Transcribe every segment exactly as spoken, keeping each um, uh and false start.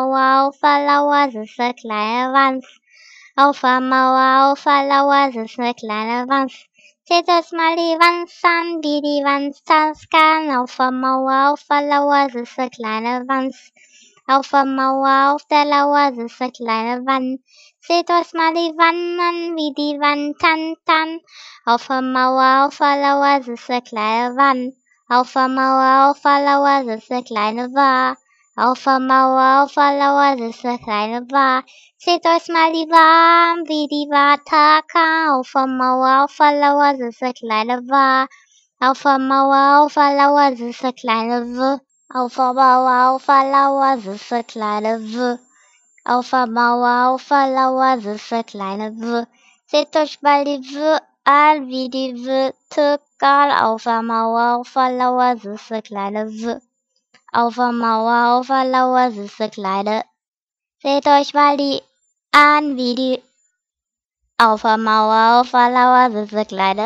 Mauer, auf der Lauer sitzt ne kleine Wanz. Auf der Mauer, auf der Lauer sitzt ne kleine Wanz. Seht euch mal die Wanz an, wie die Wanz tanzen kann. Auf der Mauer, auf der Lauer sitzt ne kleine Wanz. Auf der Mauer, auf der Lauer sitzt ne kleine Wanz. Seht euch mal die Wann an, wie die Wann tanzt. Auf der Mauer, auf der Lauer sitzt ne kleine Wann. Auf der Mauer, auf der Lauer sitzt ne kleine Wa. Auf der Mauer, auf der Lauer sitzt ne kleine Wa. Seht euch mal die Wa an, wie die Wa taka. Auf der Mauer, auf der Lauer sitzt ne kleine Wa. Auf der Mauer, auf der Lauer sitzt ne kleine W. Auf der Mauer, auf der Lauer sitzt ne kleine W. Auf der Mauer, auf der Lauer sitzt ne kleine W. Seht euch mal die W an, wie die W Türkal. Auf der Mauer, auf der Lauer sitzt ne kleine W. Auf der Mauer, auf der Lauer sitzt ne kleine. Seht euch mal die an, wie die. Auf der Mauer, auf der Lauer sitzt ne kleine.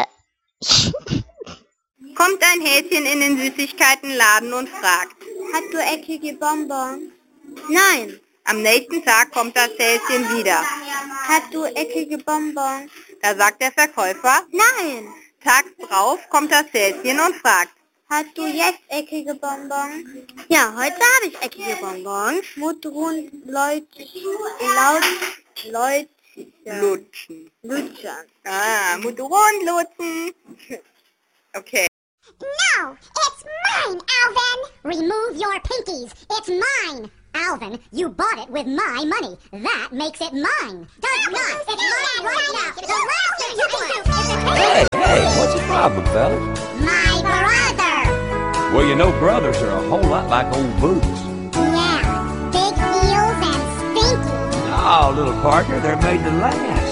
Kommt ein Häschen in den Süßigkeitenladen und fragt: Hast du eckige Bonbons? Nein. Am nächsten Tag kommt das Häschen wieder. Hast du eckige Bonbons? Da sagt der Verkäufer: Nein. Tags drauf kommt das Häschen und fragt: Hast du jetzt eckige Bonbons? Ja, heute habe ich eckige Bonbons. Mutterhund, Leut, laut, Leut, Lutschen. Lutschern. Ah, Mutterhund lutschen. Okay. No, it's mine, Alvin! Remove your pinkies. It's mine. Alvin, you bought it with my money. That makes it mine. Does not. It's mine right now. The last thing you can do is to Hey, hey, what's the problem, fellas? my brother. Well, you know brothers are a whole lot like old boots. Yeah, big heels and stinky. No, little partner, they're made to last.